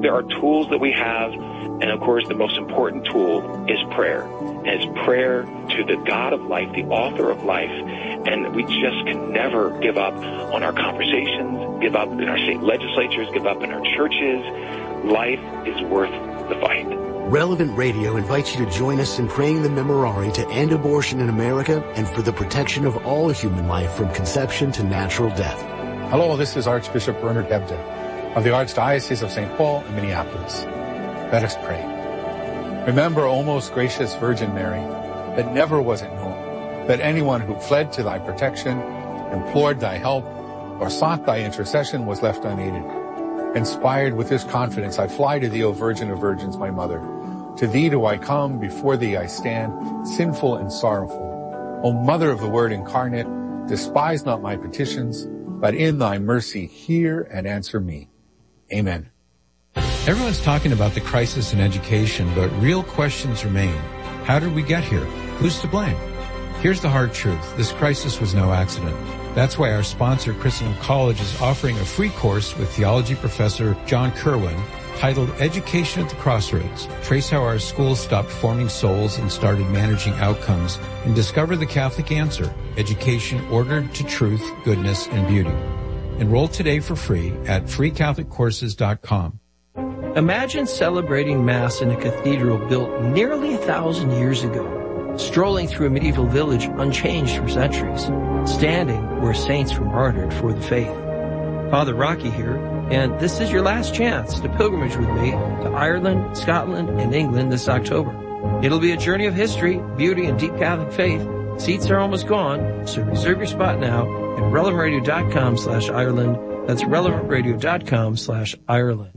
there are tools that we have, and of course the most important tool is prayer. And it's prayer to the God of life, the author of life. And we just can never give up on our conversations, give up in our state legislatures, give up in our churches. Life is worth the fight. Relevant Radio invites you to join us in praying the Memorare to end abortion in America and for the protection of all human life from conception to natural death. Hello, this is Archbishop Bernard Ebden of the Archdiocese of St. Paul in Minneapolis. Let us pray. Remember, O most gracious Virgin Mary, that never was it known that anyone who fled to thy protection, implored thy help, or sought thy intercession was left unaided. Inspired with this confidence, I fly to thee, O Virgin of Virgins, my mother. To thee do I come, before thee I stand, sinful and sorrowful. O Mother of the Word incarnate, despise not my petitions, but in thy mercy hear and answer me. Amen. Everyone's talking about the crisis in education, but real questions remain. How did we get here? Who's to blame? Here's the hard truth. This crisis was no accident. That's why our sponsor, Christendom College, is offering a free course with theology professor John Kerwin titled Education at the Crossroads. Trace how our schools stopped forming souls and started managing outcomes, and discover the Catholic answer, education ordered to truth, goodness, and beauty. Enroll today for free at freecatholiccourses.com. Imagine celebrating Mass in a cathedral built nearly 1,000 years ago, strolling through a medieval village unchanged for centuries, standing where saints were martyred for the faith. Father Rocky here, and this is your last chance to pilgrimage with me to Ireland, Scotland, and England this October. It'll be a journey of history, beauty, and deep Catholic faith. Seats are almost gone, so reserve your spot now at relevantradio.com/Ireland. That's relevantradio.com/Ireland.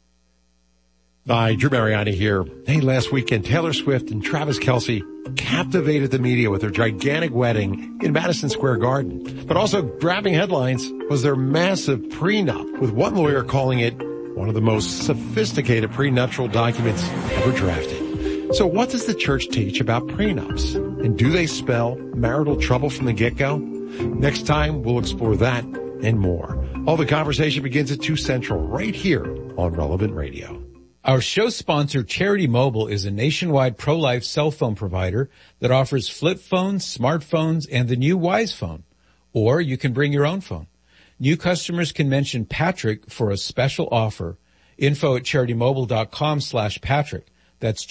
Hi, Drew Mariani here. Hey, last weekend, Taylor Swift and Travis Kelce captivated the media with their gigantic wedding in Madison Square Garden. But also grabbing headlines was their massive prenup, with one lawyer calling it one of the most sophisticated prenuptial documents ever drafted. So what does the church teach about prenups? And do they spell marital trouble from the get-go? Next time, we'll explore that and more. All the conversation begins at 2 Central, right here on Relevant Radio. Our show sponsor, Charity Mobile, is a nationwide pro-life cell phone provider that offers flip phones, smartphones, and the new Wise Phone. Or you can bring your own phone. New customers can mention Patrick for a special offer. Info at CharityMobile.com/Patrick. That's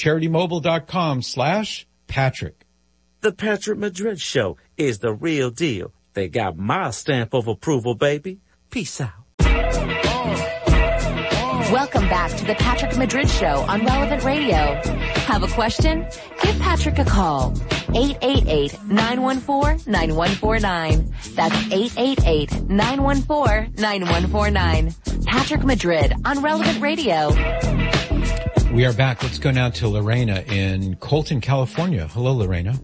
CharityMobile.com/Patrick. The Patrick Madrid Show is the real deal. They got my stamp of approval, baby. Peace out. Welcome back to the Patrick Madrid Show on Relevant Radio. Have a question? Give Patrick a call. 888-914-9149. That's 888-914-9149. Patrick Madrid on Relevant Radio. We are back. Let's go now to Lorena in Colton, California. Hello, Lorena.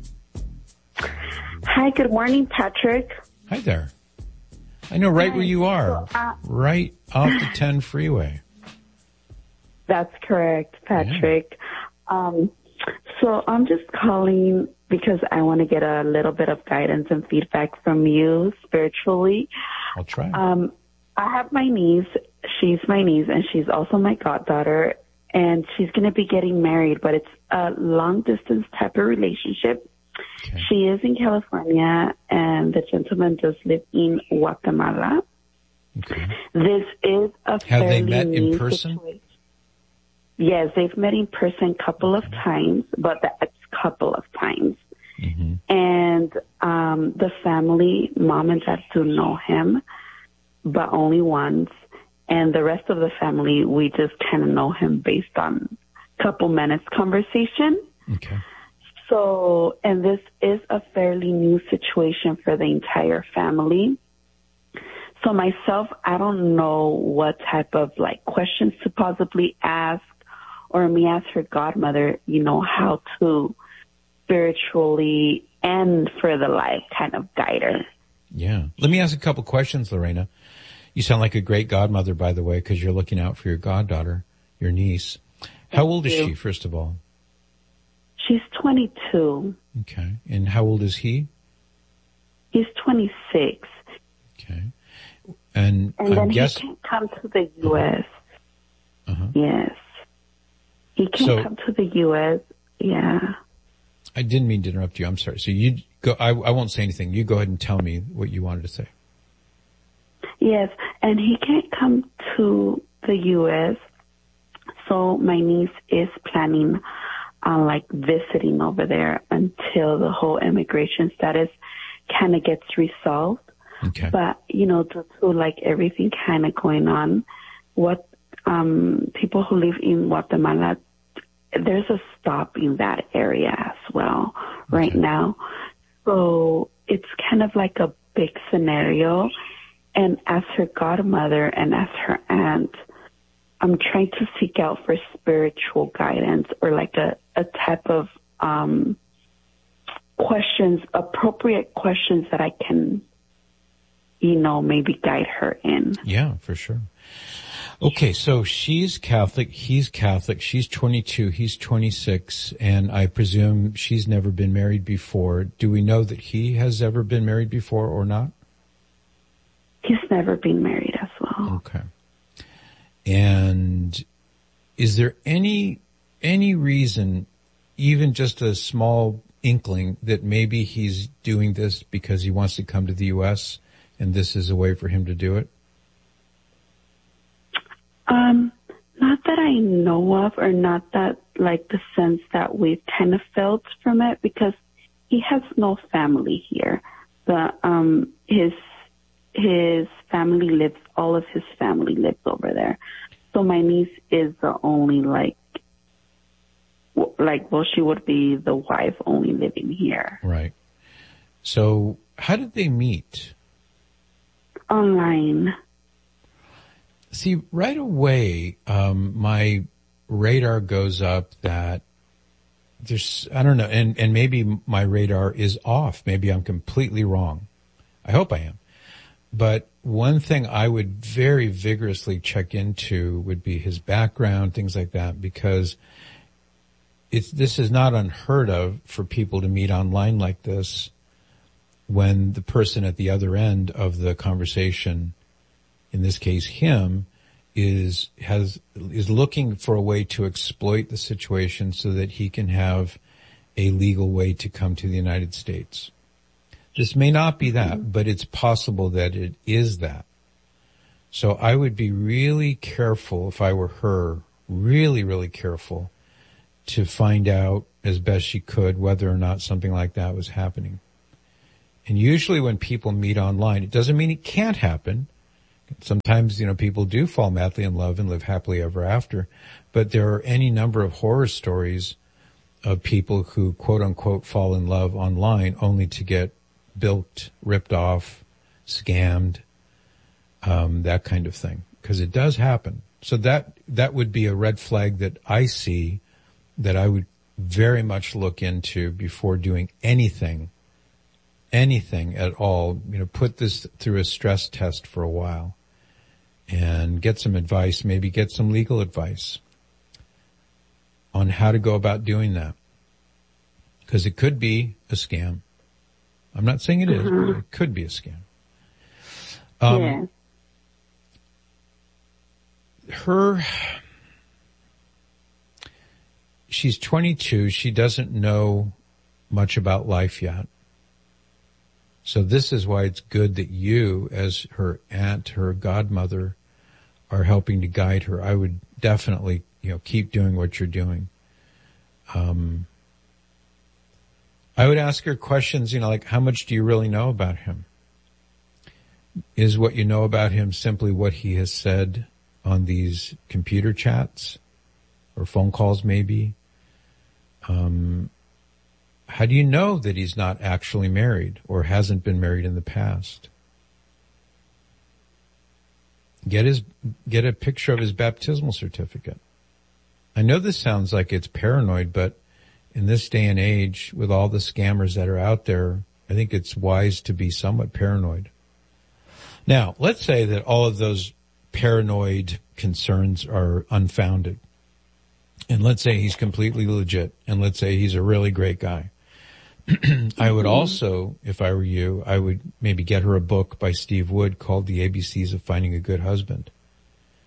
Hi, good morning, Patrick. Hi there. I know right where you are, right off the 10 freeway. That's correct, Patrick. Yeah. So I'm just calling because I want to get a little bit of guidance and feedback from you spiritually. I'll try. I have my niece. She's my niece, and she's also my goddaughter, and she's going to be getting married, but it's a long-distance type of relationship. Okay. She is in California, and the gentleman does live in Guatemala. Okay. This is a Have they met in person? Situation. Yes, they've met in person a couple of times, but that's a couple of times. Mm-hmm. And the family, mom and dad, do know him, but only once. And the rest of the family, we just kind of know him based on a couple minutes conversation. Okay. So, and this is a fairly new situation for the entire family. So myself, I don't know what type of questions to possibly ask, or me as her godmother, how to spiritually and for the life kind of guide her. Yeah. Let me ask a couple questions, Lorena. You sound like a great godmother, by the way, because you're looking out for your goddaughter, your niece. How old is she, first of all? She's 22. Okay. And how old is he? He's 26. Okay. And then he can't come to the U.S. Yes. He can't come to the U.S. Yeah. I didn't mean to interrupt you. I'm sorry. So you go, I won't say anything. You go ahead and tell me what you wanted to say. Yes, and he can't come to the U.S., so my niece is planning on, visiting over there until the whole immigration status kind of gets resolved. Okay. But, due to, everything kind of going on, what people who live in Guatemala, there's a stop in that area as well right now. So it's kind of like a big scenario. And as her godmother and as her aunt, I'm trying to seek out for spiritual guidance or a type of questions, appropriate questions that I can, maybe guide her in. Yeah, for sure. Okay, so she's Catholic, he's Catholic, she's 22, he's 26, and I presume she's never been married before. Do we know that he has ever been married before or not? He's never been married as well. Okay. And is there any reason, even just a small inkling, that maybe he's doing this because he wants to come to the U.S. and this is a way for him to do it? Not that I know of, or not that the sense that we've kind of felt from it, because he has no family here. His family lives, all of his family lives over there. So my niece is the only, she would be the wife only living here. Right. So how did they meet? Online. See, right away, my radar goes up that there's, I don't know, and maybe my radar is off. Maybe I'm completely wrong. I hope I am. But one thing I would very vigorously check into would be his background, things like that, because this is not unheard of for people to meet online like this when the person at the other end of the conversation, in this case him, is looking for a way to exploit the situation so that he can have a legal way to come to the United States. This may not be that, but it's possible that it is that. So I would be really careful, if I were her, really, really careful to find out as best she could whether or not something like that was happening. And usually when people meet online, it doesn't mean it can't happen. Sometimes, people do fall madly in love and live happily ever after, but there are any number of horror stories of people who quote unquote fall in love online only to get bilked, ripped off, scammed, that kind of thing, because it does happen. So that would be a red flag that I see that I would very much look into before doing anything at all. Put this through a stress test for a while and get some advice, maybe get some legal advice on how to go about doing that, because it could be a scam. I'm not saying it is, but it could be a scam. She's 22. She doesn't know much about life yet. So this is why it's good that you, as her aunt, her godmother, are helping to guide her. I would definitely, keep doing what you're doing. I would ask her questions, how much do you really know about him? Is what you know about him simply what he has said on these computer chats or phone calls maybe? How do you know that he's not actually married or hasn't been married in the past? Get a picture of his baptismal certificate. I know this sounds like it's paranoid, but in this day and age, with all the scammers that are out there, I think it's wise to be somewhat paranoid. Now, let's say that all of those paranoid concerns are unfounded. And let's say he's completely legit. And let's say he's a really great guy. I would also, if I were you, I would maybe get her a book by Steve Wood called The ABCs of Finding a Good Husband.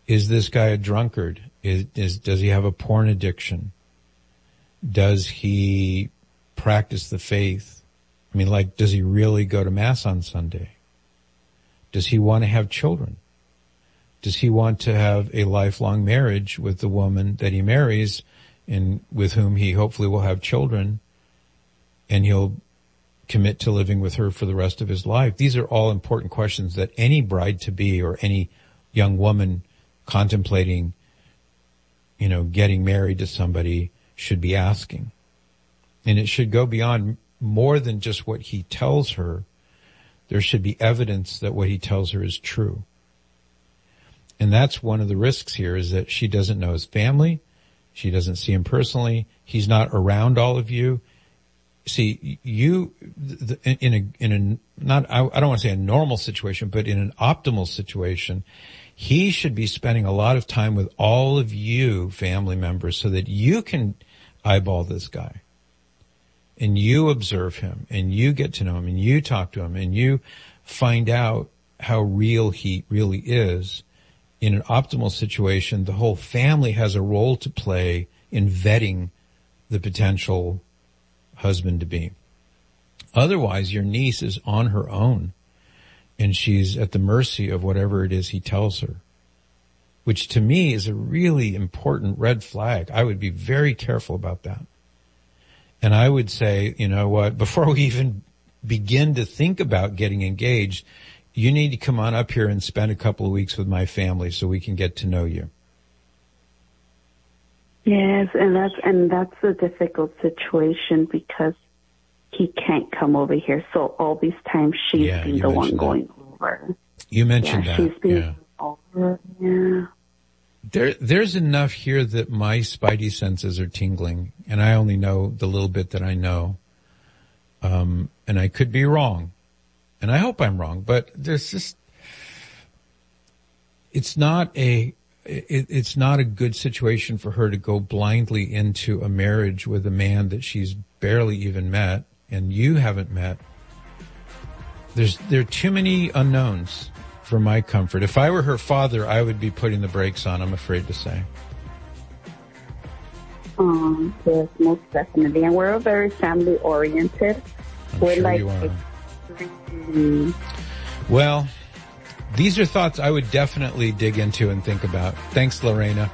Is this guy a drunkard? Does he have a porn addiction? Does he practice the faith? I mean, like, does he really go to Mass on Sunday? Does he want to have children? Does he want to have a lifelong marriage with the woman that he marries and with whom he hopefully will have children, and he'll commit to living with her for the rest of his life? These are all important questions that any bride-to-be or any young woman contemplating, getting married to somebody should be asking. And it should go beyond more than just what he tells her. There should be evidence that what he tells her is true. And that's one of the risks here, is that she doesn't know his family. She doesn't see him personally. He's not around all of you. See, I don't want to say a normal situation, but in an optimal situation, he should be spending a lot of time with all of you family members so that you can eyeball this guy and you observe him and you get to know him and you talk to him and you find out how real he really is. In an optimal situation, the whole family has a role to play in vetting the potential husband-to-be. Otherwise, your niece is on her own, and she's at the mercy of whatever it is he tells her, which to me is a really important red flag. I would be very careful about that. And I would say, you know what, before we even begin to think about getting engaged, you need to come on up here and spend a couple of weeks with my family so we can get to know you. Yes, and that's a difficult situation because he can't come over here. So all these times she's been the one going over. You mentioned that. She's been over. Yeah. There's enough here that my spidey senses are tingling, and I only know the little bit that I know. And I could be wrong. And I hope I'm wrong, but there's just, it's not a good situation for her to go blindly into a marriage with a man that she's barely even met and you haven't met. There are too many unknowns for my comfort. If I were her father, I would be putting the brakes on, I'm afraid to say. Yes, most definitely. And we're very family oriented. We're sure like, you are. Well, these are thoughts I would definitely dig into and think about. Thanks, Lorena.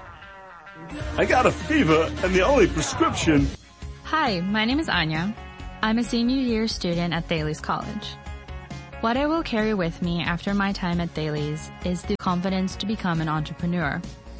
I got a fever, and the only prescription... Hi, my name is Anya. I'm a senior year student at Thales College. What I will carry with me after my time at Thales is the confidence to become an entrepreneur.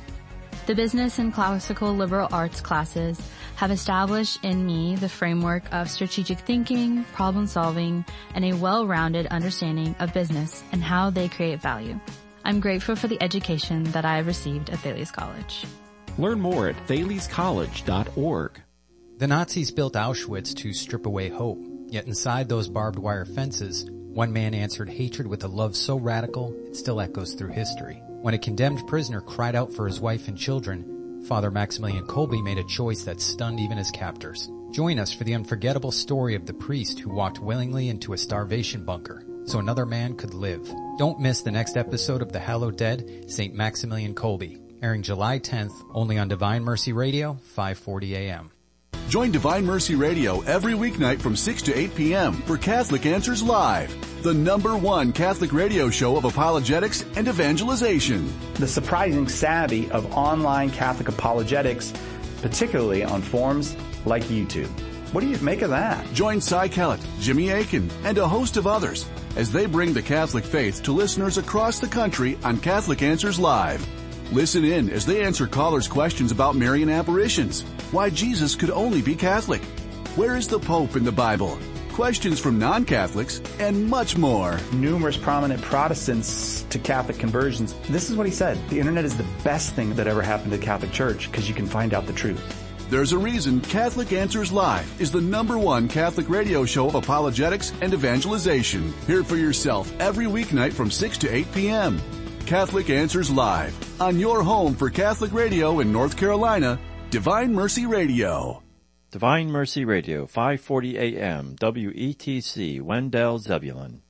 The business and classical liberal arts classes have established in me the framework of strategic thinking, problem solving, and a well-rounded understanding of business and how they create value. I'm grateful for the education that I have received at Thales College. Learn more at thalescollege.org. The Nazis built Auschwitz to strip away hope, yet inside those barbed wire fences, one man answered hatred with a love so radical it still echoes through history. When a condemned prisoner cried out for his wife and children, Father Maximilian Kolbe made a choice that stunned even his captors. Join us for the unforgettable story of the priest who walked willingly into a starvation bunker so another man could live. Don't miss the next episode of The Hallowed Dead, St. Maximilian Kolbe, airing July 10th, only on Divine Mercy Radio, 540 a.m. Join Divine Mercy Radio every weeknight from 6 to 8 p.m. for Catholic Answers Live, the #1 Catholic radio show of apologetics and evangelization. The surprising savvy of online Catholic apologetics, particularly on forums like YouTube. What do you make of that? Join Cy Kellett, Jimmy Akin, and a host of others as they bring the Catholic faith to listeners across the country on Catholic Answers Live. Listen in as they answer callers' questions about Marian apparitions, why Jesus could only be Catholic, where is the Pope in the Bible, questions from non-Catholics, and much more. Numerous prominent Protestants to Catholic conversions. This is what he said. The internet is the best thing that ever happened to the Catholic Church because you can find out the truth. There's a reason Catholic Answers Live is the #1 Catholic radio show of apologetics and evangelization. Hear it for yourself every weeknight from 6 to 8 p.m. Catholic Answers Live, on your home for Catholic radio in North Carolina, Divine Mercy Radio. Divine Mercy Radio, 540 AM, WETC, Wendell, Zebulon.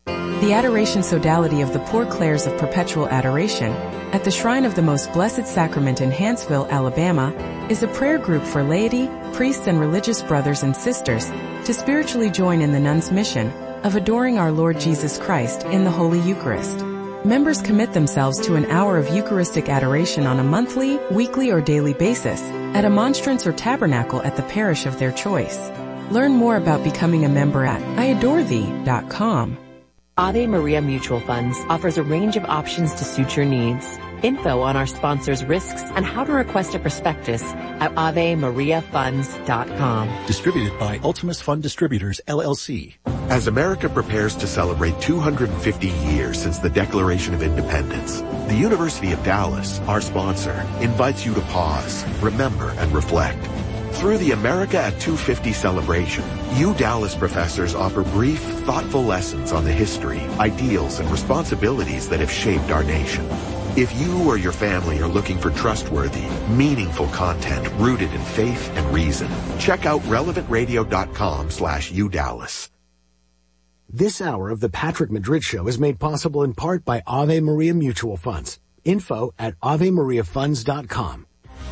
The Adoration Sodality of the Poor Clares of Perpetual Adoration at the Shrine of the Most Blessed Sacrament in Hanceville, Alabama, is a prayer group for laity, priests, and religious brothers and sisters to spiritually join in the nuns' mission of adoring our Lord Jesus Christ in the Holy Eucharist. Members commit themselves to an hour of Eucharistic adoration on a monthly, weekly, or daily basis at a monstrance or tabernacle at the parish of their choice. Learn more about becoming a member at iadorethee.com. Ave Maria Mutual Funds offers a range of options to suit your needs. Info on our sponsors' risks and how to request a prospectus at AveMariaFunds.com. Distributed by Ultimus Fund Distributors, LLC. As America prepares to celebrate 250 years since the Declaration of Independence, the University of Dallas, our sponsor, invites you to pause, remember, and reflect. Through the America at 250 celebration, you Dallas professors offer brief, thoughtful lessons on the history, ideals, and responsibilities that have shaped our nation. If you or your family are looking for trustworthy, meaningful content rooted in faith and reason, check out relevantradio.com/udallas. This hour of the Patrick Madrid Show is made possible in part by Ave Maria Mutual Funds. Info at AveMariaFunds.com.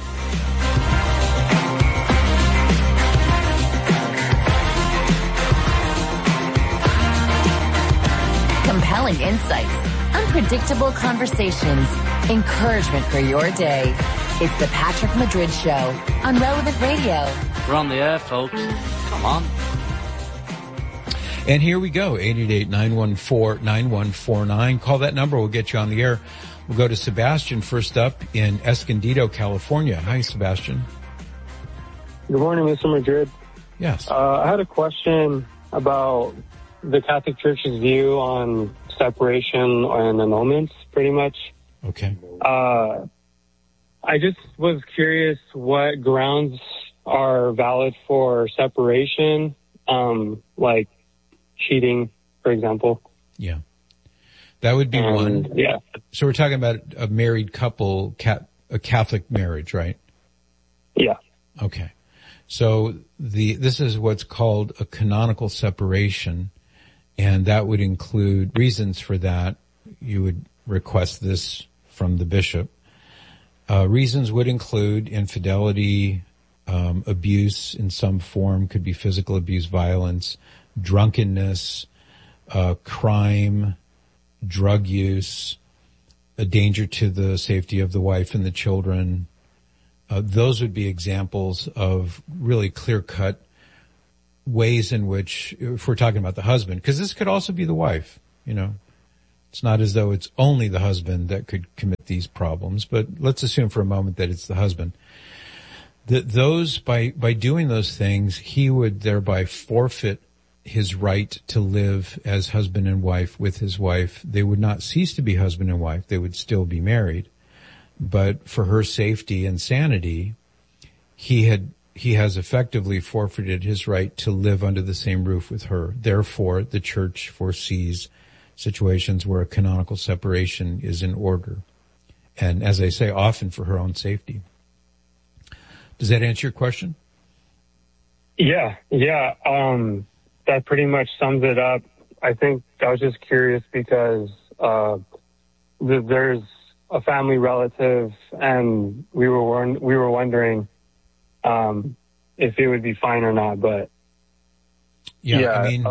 Compelling insights, unpredictable conversations, encouragement for your day. It's the Patrick Madrid Show on Relevant Radio. We're on the air, folks. Come on. And here we go, 888-914-9149. Call that number. We'll get you on the air. We'll go to Sebastian first up in Escondido, California. Hi, Sebastian. Good morning, Mr. Madrid. Yes. I had a question about the Catholic Church's view on separation and annulments, pretty much. Okay. I just was curious what grounds are valid for separation, like cheating, for example. Yeah. That would be one. Yeah. So we're talking about a married couple, a Catholic marriage, right? Yeah. Okay. So this is what's called a canonical separation, and that would include reasons for that. You would request this from the bishop. Reasons would include infidelity, abuse in some form, could be physical abuse, violence, drunkenness, crime, drug use, a danger to the safety of the wife and the children. Those would be examples of really clear-cut ways in which, if we're talking about the husband, because this could also be the wife, you know. It's not as though it's only the husband that could commit these problems, but let's assume for a moment that it's the husband. Those, by doing those things, he would thereby forfeit his right to live as husband and wife with his wife. They would not cease to be husband and wife. They would still be married. But for her safety and sanity, he has effectively forfeited his right to live under the same roof with her. Therefore, the church foresees situations where a canonical separation is in order. And as I say, often for her own safety. Does that answer your question? Yeah. That pretty much sums it up. I think I was just curious because there's a family relative, and we were wondering if it would be fine or not. But I mean,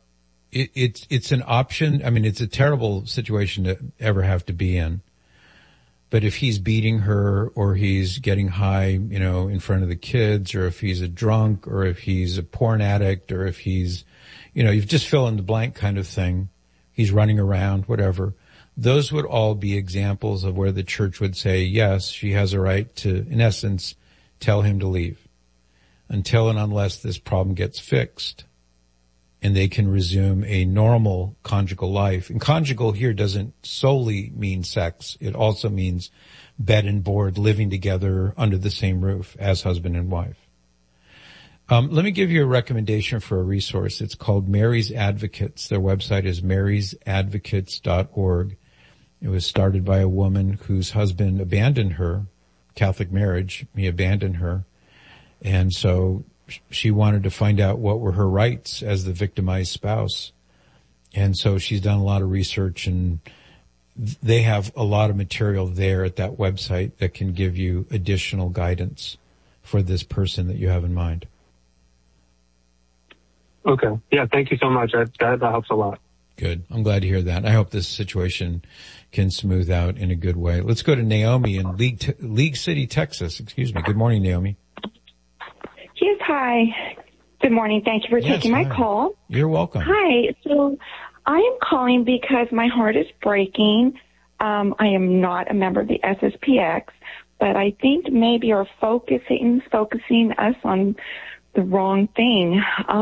it's an option. I mean, it's a terrible situation to ever have to be in. But if he's beating her, or he's getting high, you know, in front of the kids, or if he's a drunk, or if he's a porn addict, or if he's, you know, you just fill in the blank kind of thing, he's running around, whatever. Those would all be examples of where the church would say, yes, she has a right to, in essence, tell him to leave until and unless this problem gets fixed and they can resume a normal conjugal life. And conjugal here doesn't solely mean sex. It also means bed and board, living together under the same roof as husband and wife. Let me give you a recommendation for a resource. It's called Mary's Advocates. Their website is marysadvocates.org. It was started by a woman whose husband abandoned her, Catholic marriage. He abandoned her. And so she wanted to find out what were her rights as the victimized spouse. And so she's done a lot of research, and they have a lot of material there at that website that can give you additional guidance for this person that you have in mind. Okay. Yeah, thank you so much. That helps a lot. Good. I'm glad to hear that. I hope this situation can smooth out in a good way. Let's go to Naomi in League City, Texas. Excuse me. Good morning, Naomi. Yes, hi. Good morning. Thank you for taking my call. You're welcome. Hi. So I am calling because my heart is breaking. I am not a member of the SSPX, but I think maybe are focusing us on the wrong thing.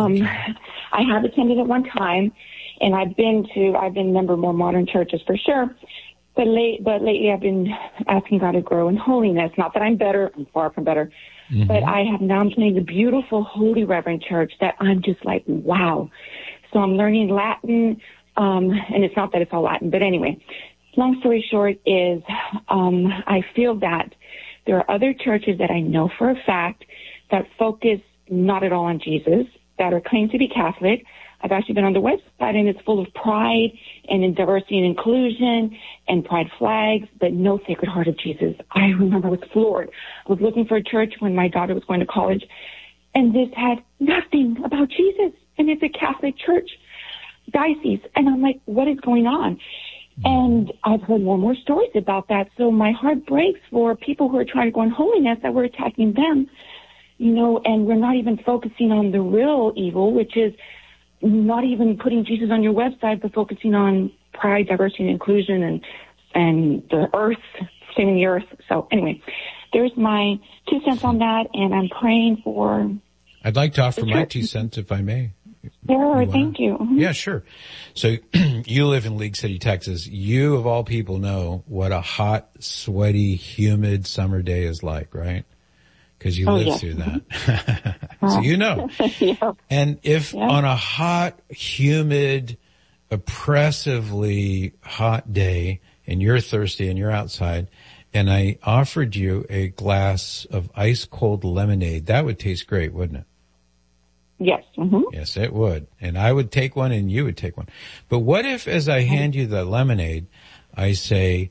I have attended at one time, and I've been a member of more modern churches for sure. But lately I've been asking God to grow in holiness. Not that I'm better, I'm far from better. Mm-hmm. But I have now joined the beautiful Holy Reverend Church that I'm just like, wow. So I'm learning Latin, and it's not that it's all Latin, but anyway, long story short is, I feel that there are other churches that I know for a fact that focus not at all on Jesus, that are claimed to be Catholic. I've actually been on the website, and it's full of pride and diversity and inclusion and pride flags, but no Sacred Heart of Jesus. I remember I was floored. I was looking for a church when my daughter was going to college, and this had nothing about Jesus, and it's a Catholic church diocese. And I'm like, what is going on? And I've heard more and more stories about that. So my heart breaks for people who are trying to go in holiness, that we're attacking them, and we're not even focusing on the real evil, which is not even putting Jesus on your website, but focusing on pride, diversity, and inclusion and the earth, saving the earth. So anyway, there's my 2 cents on that, and I'm praying for... I'd like to offer my 2 cents, if I may. Sure, thank you. Mm-hmm. Yeah, sure. So you live in League City, Texas. You, of all people, know what a hot, sweaty, humid summer day is like, right? Because you live through that. So you know. Yeah. And if on a hot, humid, oppressively hot day, and you're thirsty and you're outside, and I offered you a glass of ice-cold lemonade, that would taste great, wouldn't it? Yes. Mm-hmm. Yes, it would. And I would take one and you would take one. But what if, as I hand you the lemonade, I say,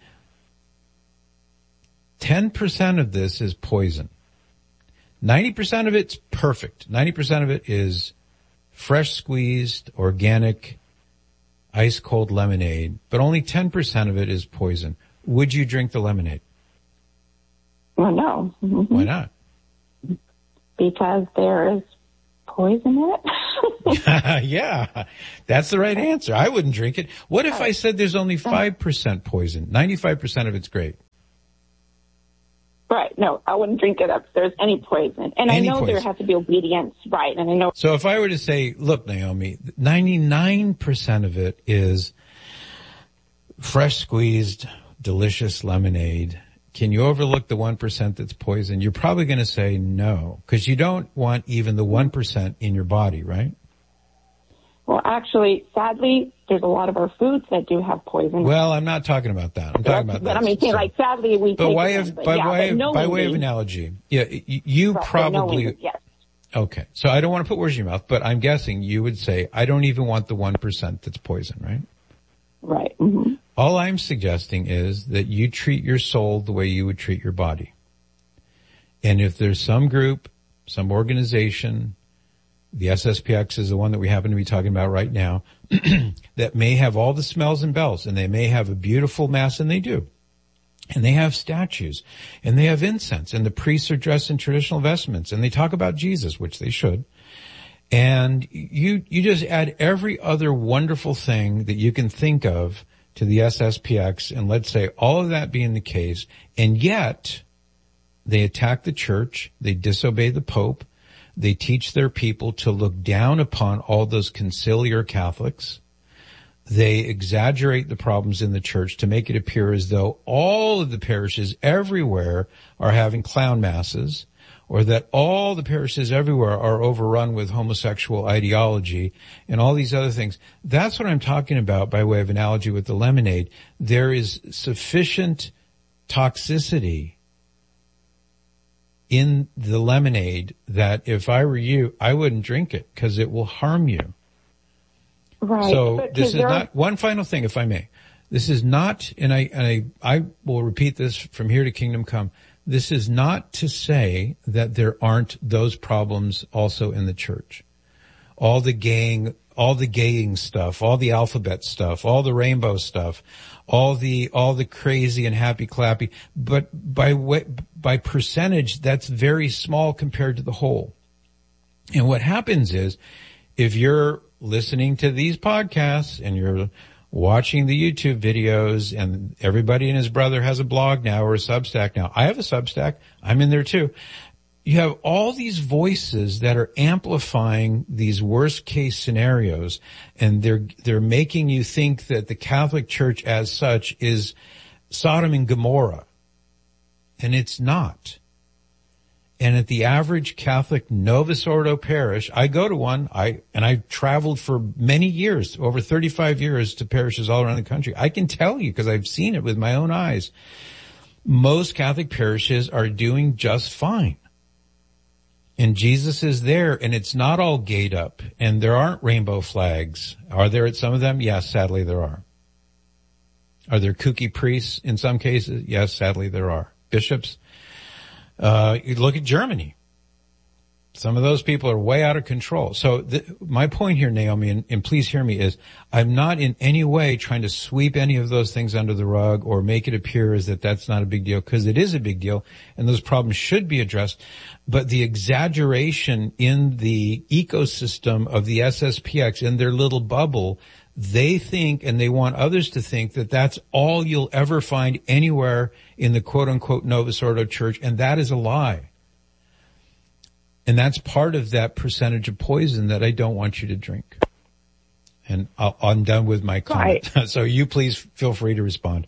10% of this is poison. 90% of it's perfect. 90% of it is fresh squeezed, organic, ice cold lemonade, but only 10% of it is poison. Would you drink the lemonade? Well, no. Mm-hmm. Why not? Because there is poison in it. Yeah, that's the right answer. I wouldn't drink it. What if I said there's only 5% poison? 95% of it's great. Right. No, I wouldn't drink it if there's any poison. And I know there has to be obedience, right? And I know. So if I were to say, look, Naomi, 99% of it is fresh squeezed, delicious lemonade. Can you overlook the 1% that's poison? You're probably going to say no, because you don't want even the 1% in your body, right? Well, actually, sadly, there's a lot of our foods that do have poison. Well, I'm not talking about that. I'm talking about that. But I mean, like, sadly, we take it. By way of analogy, yeah, you probably... Yes. Okay. So I don't want to put words in your mouth, but I'm guessing you would say, I don't even want the 1% that's poison, right? Right. Mm-hmm. All I'm suggesting is that you treat your soul the way you would treat your body. And if there's some group, some organization, the SSPX is the one that we happen to be talking about right now, that may have all the smells and bells, and they may have a beautiful mass, and they do. And they have statues, and they have incense, and the priests are dressed in traditional vestments, and they talk about Jesus, which they should. And you just add every other wonderful thing that you can think of to the SSPX, and let's say all of that being the case, and yet they attack the church, they disobey the Pope, they teach their people to look down upon all those conciliar Catholics. They exaggerate the problems in the church to make it appear as though all of the parishes everywhere are having clown masses, or that all the parishes everywhere are overrun with homosexual ideology and all these other things. That's what I'm talking about by way of analogy with the lemonade. There is sufficient toxicity in the lemonade that if I were you, I wouldn't drink it because it will harm you. Right. So this is not, one final thing, if I may. This is not, and I will repeat this from here to kingdom come. This is not to say that there aren't those problems also in the church. All the gaying stuff, all the alphabet stuff, all the rainbow stuff, all the crazy and happy clappy. But by percentage, that's very small compared to the whole. And what happens is, if you're listening to these podcasts and you're watching the YouTube videos, and everybody and his brother has a blog now or a Substack now. I have a Substack. I'm in there too. You have all these voices that are amplifying these worst case scenarios, and they're making you think that the Catholic Church as such is Sodom and Gomorrah. And it's not. And at the average Catholic Novus Ordo parish, I go to one, I traveled for many years, over 35 years, to parishes all around the country. I can tell you, because I've seen it with my own eyes, most Catholic parishes are doing just fine. And Jesus is there, and it's not all gayed up, and there aren't rainbow flags. Are there at some of them? Yes, sadly there are. Are there kooky priests in some cases? Yes, sadly there are. Bishops? You look at Germany. Some of those people are way out of control. So my point here, Naomi, and please hear me, is I'm not in any way trying to sweep any of those things under the rug or make it appear as that that's not a big deal, because it is a big deal, and those problems should be addressed. But the exaggeration in the ecosystem of the SSPX, in their little bubble, they think, and they want others to think, that that's all you'll ever find anywhere in the quote-unquote Novus Ordo Church, and that is a lie. And that's part of that percentage of poison that I don't want you to drink. And I'm done with my comment. Right. So you please feel free to respond.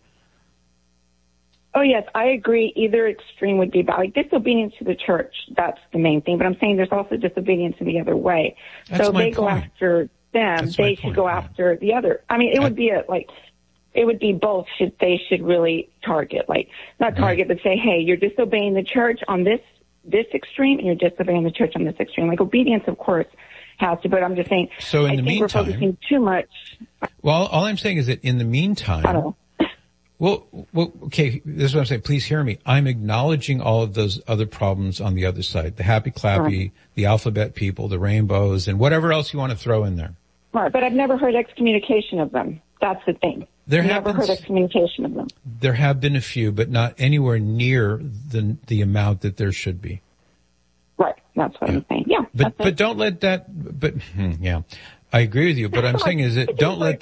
Oh, yes, I agree. Either extreme would be bad. Like disobedience to the church, that's the main thing. But I'm saying there's also disobedience in the other way. That's so they point. Go after them. They should go after the other. I mean, it would be it would be both. They should really target, not target, but say, hey, you're disobeying the church on this extreme, and you're disobeying the church on this extreme. Like obedience, of course, has to, but I'm just saying, so in the meantime, we're focusing too much. Well, all I'm saying is that in the meantime, well, okay, this is what I'm saying. Please hear me. I'm acknowledging all of those other problems on the other side. The happy clappy, the alphabet people, the rainbows, and whatever else you want to throw in there. Right, but I've never heard excommunication of them. That's the thing. Never heard excommunication of them. There have been a few, but not anywhere near the amount that there should be. Right, that's what I'm saying. Yeah. But don't let that, yeah. I agree with you, but I'm saying is that don't let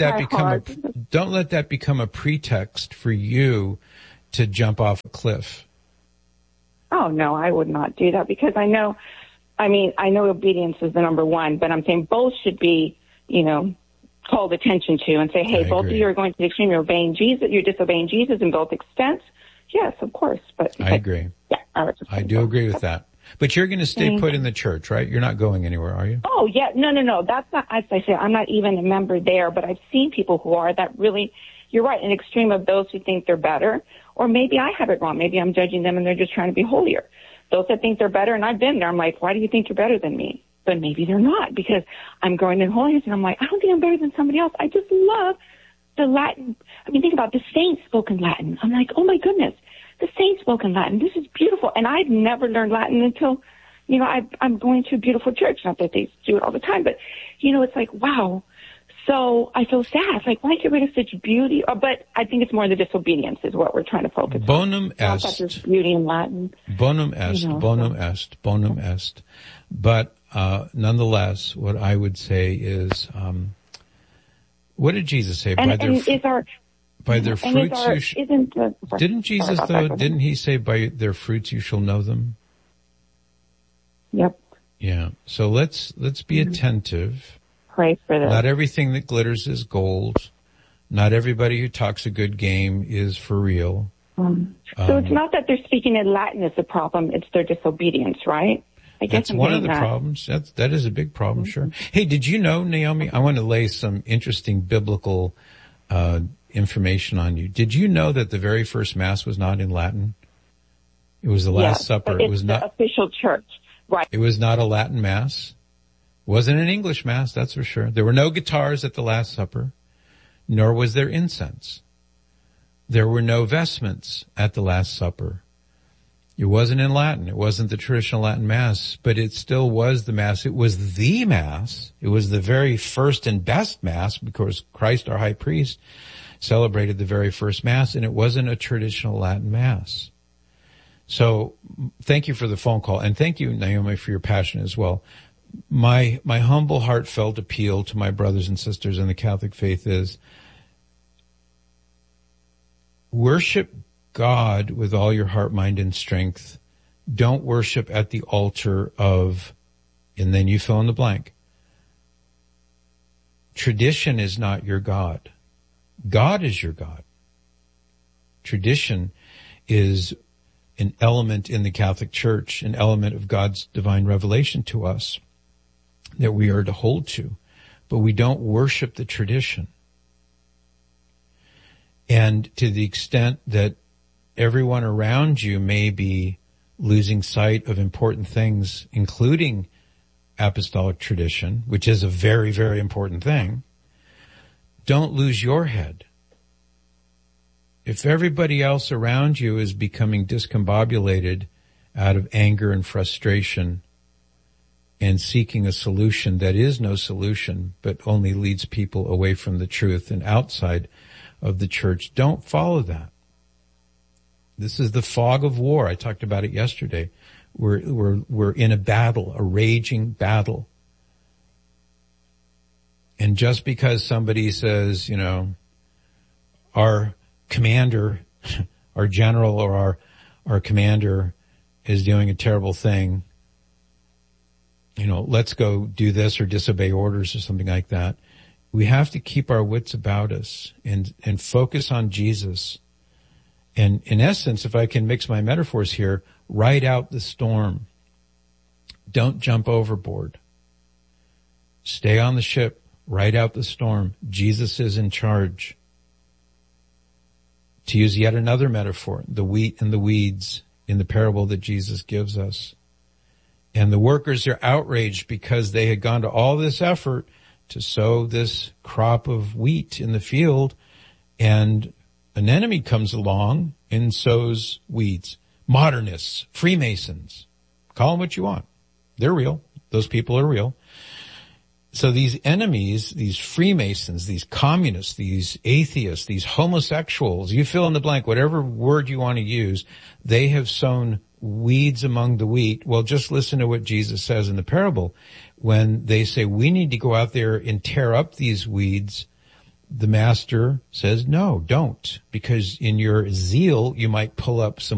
that become a pretext for you to jump off a cliff. Oh no, I would not do that, because I know obedience is the number one, but I'm saying both should be, called attention to and say, hey, both of you are going to the extreme. You're obeying Jesus. You're disobeying Jesus in both extents. Yes, of course. But I agree. Yeah, I do agree with that. But you're going to stay put in the church, right? You're not going anywhere, are you? Oh, yeah. No. That's not, as I say, I'm not even a member there, but I've seen people who are that really, you're right, an extreme of those who think they're better. Or maybe I have it wrong. Maybe I'm judging them and they're just trying to be holier. Those that think they're better, and I've been there, I'm like, why do you think you're better than me? But maybe they're not, because I'm growing in holiness, and I'm like, I don't think I'm better than somebody else. I just love the Latin. I mean, think about the saints spoken Latin. I'm like, oh my goodness, the saints spoken Latin. This is beautiful. And I'd never learned Latin until, I'm going to a beautiful church. Not that they do it all the time, but, it's like, wow. So I feel sad. Like, why get rid of such beauty? But I think it's more the disobedience is what we're trying to focus on. Bonum est. Not that beauty in Latin. Bonum est, bonum est, bonum est. But nonetheless, what I would say is, what did Jesus say? By their fruits didn't Jesus though, didn't he say by their fruits you shall know them? Yep. Yeah. So let's be attentive. Pray for them. Not everything that glitters is gold. Not everybody who talks a good game is for real. So it's not that they're speaking in Latin is the problem, it's their disobedience, right? I guess that's one of the problems. That is a big problem, sure. Hey, did you know, Naomi, I want to lay some interesting biblical information on you. Did you know that the very first Mass was not in Latin? It was the Last Supper. It was not the official church, right? It was not a Latin Mass. Wasn't an English Mass, that's for sure. There were no guitars at the Last Supper, nor was there incense. There were no vestments at the Last Supper. It wasn't in Latin. It wasn't the traditional Latin Mass, but it still was the Mass. It was the Mass. It was the very first and best Mass because Christ, our high priest, celebrated the very first Mass, and it wasn't a traditional Latin Mass. So thank you for the phone call, and thank you, Naomi, for your passion as well. My humble, heartfelt appeal to my brothers and sisters in the Catholic faith is worship God with all your heart, mind, and strength. Don't worship at the altar of, and then you fill in the blank. Tradition is not your God. God is your God. Tradition is an element in the Catholic Church, an element of God's divine revelation to us that we are to hold to, but we don't worship the tradition. And to the extent that everyone around you may be losing sight of important things, including apostolic tradition, which is a very, very important thing, don't lose your head. If everybody else around you is becoming discombobulated out of anger and frustration and seeking a solution that is no solution, but only leads people away from the truth and outside of the church, don't follow that. This is the fog of war. I talked about it yesterday. We're in a battle, a raging battle. And just because somebody says, you know, our commander, our general or our commander is doing a terrible thing, you know, let's go do this or disobey orders or something like that. We have to keep our wits about us and focus on Jesus. And in essence, if I can mix my metaphors here, ride out the storm. Don't jump overboard. Stay on the ship, ride out the storm. Jesus is in charge. To use yet another metaphor, the wheat and the weeds in the parable that Jesus gives us. And the workers are outraged because they had gone to all this effort to sow this crop of wheat in the field, and an enemy comes along and sows weeds. Modernists, Freemasons, call them what you want. They're real. Those people are real. So these enemies, these Freemasons, these communists, these atheists, these homosexuals, you fill in the blank, whatever word you want to use, they have sown weeds among the wheat. Well, just listen to what Jesus says in the parable. When they say, we need to go out there and tear up these weeds, the master says, no, don't, because in your zeal, you might pull up some